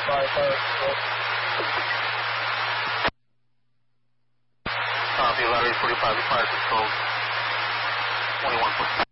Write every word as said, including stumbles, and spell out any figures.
forty-five, fire control. Uh, the Larry forty-five, fire control. twenty-one point five.